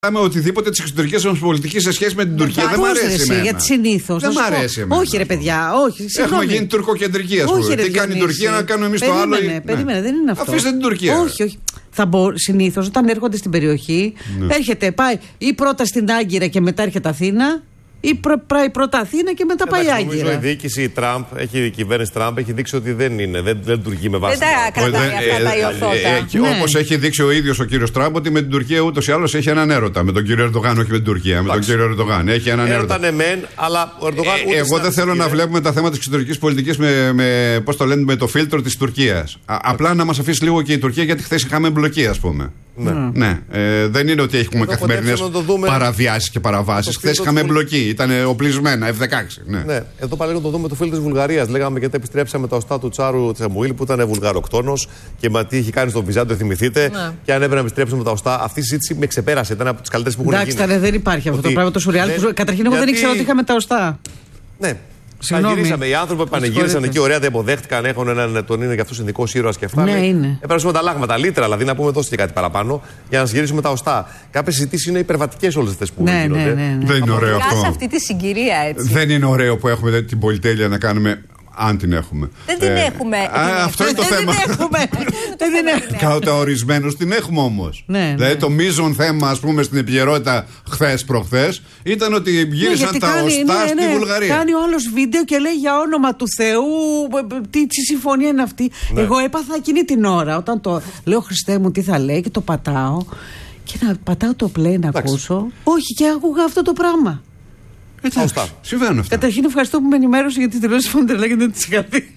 οτιδήποτε τη εξωτερική μα πολιτική σε σχέση με την Τουρκία. Δεν μ' αρέσει εμένα. Γιατί συνήθως. Δεν μ' αρέσει εμένα. Όχι, ρε παιδιά, όχι. Έχουμε γίνει τουρκοκεντρική, α πούμε. Τι κάνει η Τουρκία, να κάνουμε εμεί το άλλο. Περίμενε, δεν είναι αυτό. Αφήστε την Τουρκία. Όχι. Συνήθως όταν έρχονται στην περιοχή, πάει ή πρώτα στην Άγκυρα και μετά έρχεται Αθήνα. Ή πάει πρώτα Αθήνα και μετά πάει Άγκυρα. Νομίζω η διοίκηση Τραμπ, η κυβέρνηση Τραμπ έχει δείξει ότι δεν λειτουργεί με βάση. Δεν τα κρατάει αυτά τα ιωθώτα. Όπως έχει δείξει ο ίδιος ο κύριος Τραμπ ότι με την Τουρκία ούτως ή άλλως έχει έναν έρωτα. Με τον κύριο Ερντογάν, όχι με την Τουρκία. Με τον κύριο Ερντογάν. Έχει έναν έρωτα. Έρωτα ναι, αλλά ο Ερντογάν. Εγώ δεν θέλω να βλέπουμε τα θέματα της εξωτερικής πολιτικής με το φίλτρο της Τουρκίας. Απλά να μας αφήσει λίγο και η Τουρκία, γιατί χθες είχαμε μπλοκή, ας πούμε. Ναι. Δεν είναι ότι έχουμε καθημερινές παραβιάσεις και παραβάσεις. Χθες είχαμε εμπλοκή. Ήταν οπλισμένα, F-16. Ναι. Εδώ πάλι το δούμε το φίλο της Βουλγαρίας. Λέγαμε γιατί επιστρέψαμε τα οστά του Τσάρου Τσαμουήλ που ήταν βουλγαροκτόνος και με τι είχε κάνει στο Βυζάντιο, θυμηθείτε. Ναι. Και αν έπρεπε να επιστρέψουμε τα οστά, αυτή η συζήτηση με ξεπέρασε. Ήταν από τις καλύτερες που έχουν γίνει. Εντάξει, δεν υπάρχει αυτό το πράγμα το σουρεάλ. Καταρχήν, εγώ δεν ήξερα ότι είχαμε τα οστά. Ναι. Πανηγυρίσαμε. Οι άνθρωποι που πανηγύρισαν εκεί, ωραία, δεν αποδέχτηκαν. Έχουν τον είναι για αυτού ειδικό ήρωα και αυτά. Ναι, είναι. Έπρεπε τα λάγματα, λίτρα, δηλαδή να πούμε δώστε και κάτι παραπάνω για να συγγυρίσουμε τα οστά. Κάποιες συζητήσεις είναι υπερβατικές όλες αυτές που γίνονται. Ναι. Δεν είναι ωραίο αυτό. Σε αυτή τη συγκυρία, έτσι. Δεν είναι ωραίο που έχουμε την πολυτέλεια να κάνουμε. Αν την έχουμε. Δεν την έχουμε. Αυτό είναι το θέμα. Κατά ορισμένους την έχουμε όμως. Δηλαδή το μείζον θέμα, ας πούμε, στην επικαιρότητα χθες-προχθές ήταν ότι γύρισαν τα οστά στη Βουλγαρία. Κάνει ο άλλος βίντεο και λέει για όνομα του Θεού τι συμφωνία είναι αυτή. Εγώ έπαθα εκείνη την ώρα όταν το λέω Χριστέ μου τι θα λέει και το πατάω. Και να πατάω το play να ακούσω. Όχι, και άκουγα αυτό το πράγμα. Συμβαίνουν αυτά. Καταρχήν ευχαριστώ που με ενημέρωσε για τις δηλώσεις του Φόντερ Λάιεν, δεν τις είχα δει.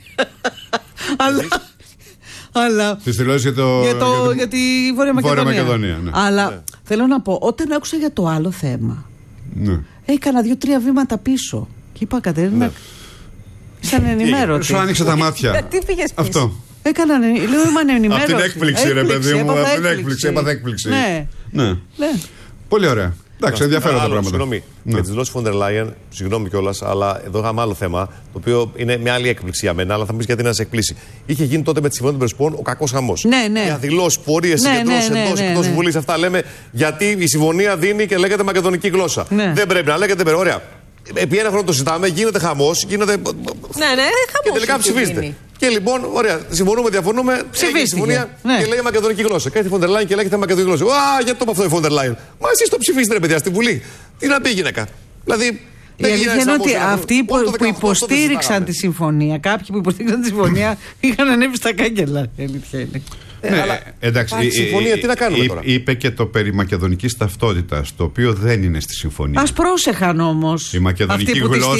Αλλά. Τις δηλώσεις για τη Βόρεια Μακεδονία. Ναι. Αλλά θέλω να πω, όταν άκουσα για το άλλο θέμα, έκανα 2-3 βήματα πίσω. Και είπα Κατερίνα, σαν ενημέρωτη. Σου άνοιξε τα μάτια. Τι πήγες πίσω? Αυτό. Ήμουν ενημέρωτη. Από την έκπληξη, ρε παιδί μου. Από την έκπληξη, έπαθα έκπληξη. Ναι. Πολύ ωραία. Εντάξει, ενδιαφέροντα πράγματα. Συγγνώμη. Για τις δηλώσεις Φόντερ Λάιεν, συγγνώμη κιόλας, αλλά εδώ είχαμε άλλο θέμα, το οποίο είναι μια άλλη έκπληξη για μένα, αλλά θα μου πεις γιατί να σε εκπλήσει. Είχε γίνει τότε με τη Συμφωνία των Πρεσπών ο κακός χαμός. Ναι. Για δηλώσεις, πορείες, εντός εκτός Βουλής, αυτά λέμε, γιατί η συμφωνία δίνει και λέγεται μακεδονική γλώσσα. Δεν πρέπει να λέγεται, ωραία. Επί ένα χρόνο το συζητάμε, γίνεται χαμός, γίνεται. Χαμός. Και τελικά ψηφίζεται. Και λοιπόν, ωραία, συμφωνούμε, διαφωνούμε. Ψηφίστηκε. Συμφωνία και λέει μακεδονική γλώσσα. Κάνει η Φόντερ Λάιεν και λέγεται μακεδονική γλώσσα. Γιατί το είπε αυτό η Φόντερ Λάιεν? Μα εσείς το ψηφίσετε, ρε παιδιά, στη Βουλή. Τι να πει η γυναίκα? Δηλαδή. Η αλήθεια είναι ότι αυτοί που υποστήριξαν τη συμφωνία, κάποιοι που υποστήριξαν τη συμφωνία, είχαν ανέβει στα κάγκελα. Η αλήθεια είναι. Εντάξει, η συμφωνία, τι να κάνουμε τώρα? Είπε και το περί μακεδονικής ταυτότητας, το οποίο δεν είναι στη συμφωνία. Ας πρόσεχαν όμως. Η μακεδονική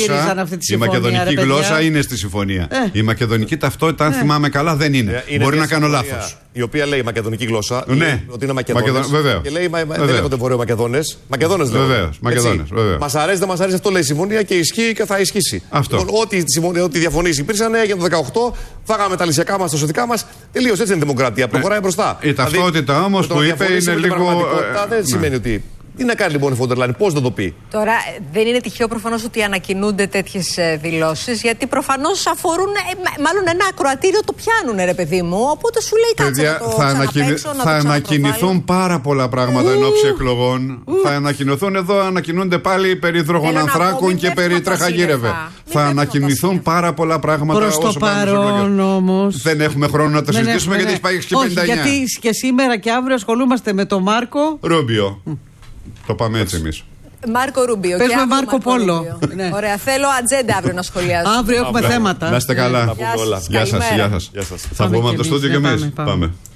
γλώσσα είναι στη συμφωνία. Η μακεδονική ταυτότητα, αν θυμάμαι καλά, δεν είναι. Μπορεί να κάνω λάθος. Η οποία λέει μακεδονική γλώσσα, ότι είναι Μακεδόνες. Και λέει δεν λέγονται Βορειομακεδόνες. Μακεδόνες λέγονται. Μας αρέσει, δεν μας αρέσει, αυτό λέει η συμφωνία και ισχύει και θα ισχύσει. Ό,τι διαφωνήσεις υπήρξαν, έγινε το 18, φάγαμε τα λυσιακά μας, τα σωτικά μας. Τελείως, έτσι είναι η δημοκρατία. Προχωράει μπροστά. Η ταυτότητα όμως που είπε είναι λίγο. Δεν σημαίνει ότι. Τι να κάνει λοιπόν η Φόντερ Λάιεν, πώς θα το πει? Τώρα δεν είναι τυχαίο προφανώς ότι ανακοινούνται τέτοιες δηλώσεις, γιατί προφανώς αφορούν, μάλλον ένα ακροατήριο το πιάνουν, ρε παιδί μου. Οπότε σου λέει κάτσε θα ανακοινηθούν πάρα πολλά πράγματα εν ώψη εκλογών. Θα ανακοινωθούν εδώ, ανακοινούνται πάλι περί υδρογονανθράκων και περί τραχαγύρευε. Θα ανακοινηθούν πάρα πολλά πράγματα. Προς το παρόν όμως. Δεν έχουμε χρόνο να τα συζητήσουμε γιατί έχει πάει και 59. Γιατί και σήμερα και αύριο ασχολούμαστε με τον Μάρκο Ρούμπιο. Το πάμε έτσι εμείς. Μάρκο Ρούμπιο. Πες με Μάρκο Πόλο. Ωραία, θέλω ατζέντα αύριο να σχολιάσω. Αύριο έχουμε θέματα. Να είστε καλά. Γεια σας. Γεια σας. Θα βγούμε από το στούντιο και εμείς. Πάμε.